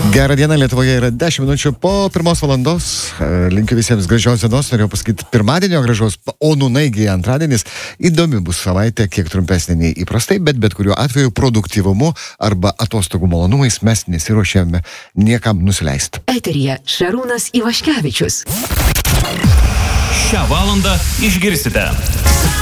Gerą dieną, Lietuvoje yra 10 minučių po 1 valandos. Linkiu visiems gražios dienos, norėjau pasakyti pirmadienio gražos, o nunaigiai antradienis. Įdomi bus savaitė, kiek trumpesnė nei įprastai, bet kuriuo atveju produktyvumu arba atostogų malonumais mes nesiruošėme niekam nusileisti. Eteryje Šarūnas Ivaškevičius. Šią valandą išgirsite.